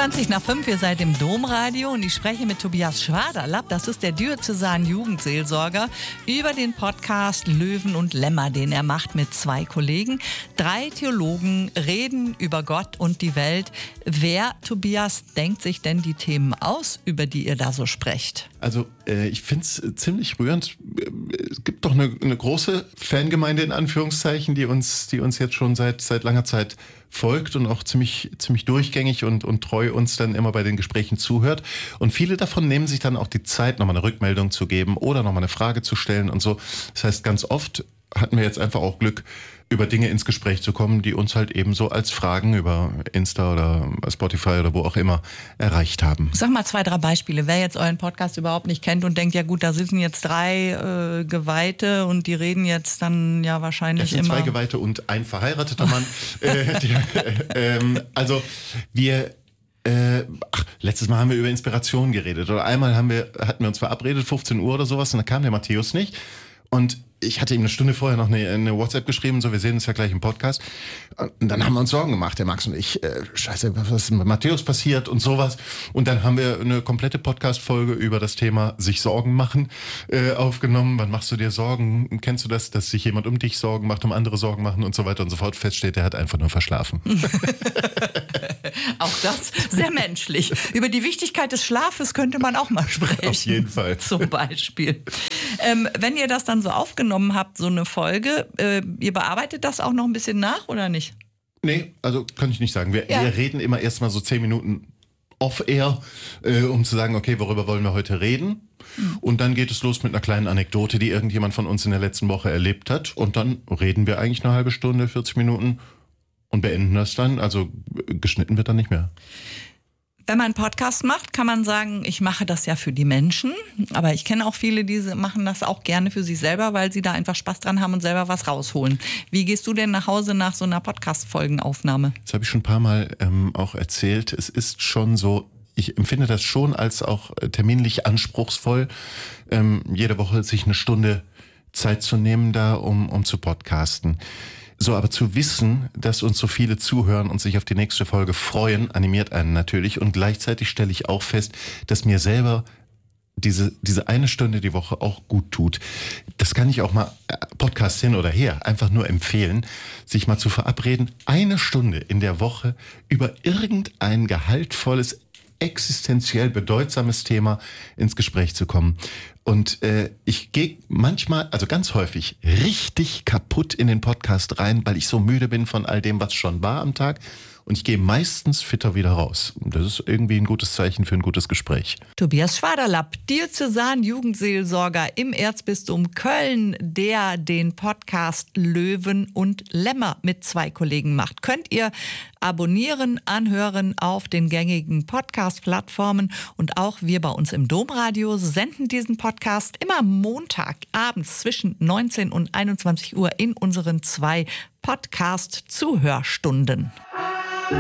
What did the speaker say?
20 nach 5, ihr seid im Domradio und ich spreche mit Tobias Schwaderlapp, das ist der Diözesan-Jugendseelsorger, über den Podcast Löwen und Lämmer, den er macht mit 2 Kollegen. 3 Theologen reden über Gott und die Welt. Wer, Tobias, denkt sich denn die Themen aus, über die ihr da so sprecht? Also ich finde es ziemlich rührend. Es gibt doch eine große Fangemeinde in Anführungszeichen, die uns jetzt schon seit langer Zeit folgt und auch ziemlich durchgängig und treu uns dann immer bei den Gesprächen zuhört. Und viele davon nehmen sich dann auch die Zeit, nochmal eine Rückmeldung zu geben oder nochmal eine Frage zu stellen und so. Das heißt, ganz oft hatten wir jetzt einfach auch Glück, über Dinge ins Gespräch zu kommen, die uns halt eben so als Fragen über Insta oder Spotify oder wo auch immer erreicht haben. Sag mal 2, 3 Beispiele. Wer jetzt euren Podcast überhaupt nicht kennt und denkt, ja gut, da sitzen jetzt 3 Geweihte und die reden jetzt dann ja wahrscheinlich immer... 2 Geweihte und ein verheirateter Mann. Also wir... letztes Mal haben wir über Inspiration geredet. Oder einmal hatten wir uns verabredet, 15 Uhr oder sowas, und dann kam der Matthäus nicht. Und ich hatte ihm eine Stunde vorher noch eine WhatsApp geschrieben, so, wir sehen uns ja gleich im Podcast. Und dann haben wir uns Sorgen gemacht, der Max und ich. Scheiße, was ist mit Matthäus passiert und sowas. Und dann haben wir eine komplette Podcast-Folge über das Thema sich Sorgen machen aufgenommen. Wann machst du dir Sorgen? Kennst du das, dass sich jemand um dich Sorgen macht, um andere Sorgen machen und so weiter und so fort? Feststeht, der hat einfach nur verschlafen. Auch das sehr menschlich. Über die Wichtigkeit des Schlafes könnte man auch mal sprechen. Auf jeden Fall. Zum Beispiel. Wenn ihr das dann so aufgenommen habt, so eine Folge, ihr bearbeitet das auch noch ein bisschen nach oder nicht? Nee, also kann ich nicht sagen. Wir reden immer erstmal so 10 Minuten off-air, um zu sagen, okay, worüber wollen wir heute reden? Und dann geht es los mit einer kleinen Anekdote, die irgendjemand von uns in der letzten Woche erlebt hat. Und dann reden wir eigentlich eine halbe Stunde, 40 Minuten und beenden das dann. Also geschnitten wird dann nicht mehr. Wenn man einen Podcast macht, kann man sagen, ich mache das ja für die Menschen. Aber ich kenne auch viele, die machen das auch gerne für sich selber, weil sie da einfach Spaß dran haben und selber was rausholen. Wie gehst du denn nach Hause nach so einer Podcast-Folgenaufnahme? Das habe ich schon ein paar Mal auch erzählt. Es ist schon so, ich empfinde das schon als auch terminlich anspruchsvoll, jede Woche sich eine Stunde Zeit zu nehmen, da um zu podcasten. So, aber zu wissen, dass uns so viele zuhören und sich auf die nächste Folge freuen, animiert einen natürlich. Und gleichzeitig stelle ich auch fest, dass mir selber diese eine Stunde die Woche auch gut tut. Das kann ich auch mal, Podcast hin oder her, einfach nur empfehlen, sich mal zu verabreden, 1 Stunde in der Woche über irgendein gehaltvolles, existenziell bedeutsames Thema ins Gespräch zu kommen. Und ich gehe manchmal, also ganz häufig, richtig kaputt in den Podcast rein, weil ich so müde bin von all dem, was schon war am Tag. Und ich gehe meistens fitter wieder raus. Und das ist irgendwie ein gutes Zeichen für ein gutes Gespräch. Tobias Schwaderlapp, Diözesan-Jugendseelsorger im Erzbistum Köln, der den Podcast Löwen und Lämmer mit 2 Kollegen macht. Könnt ihr abonnieren, anhören auf den gängigen Podcast-Plattformen. Und auch wir bei uns im Domradio senden diesen Podcast immer Montagabends zwischen 19 und 21 Uhr in unseren 2 Podcast-Zuhörstunden.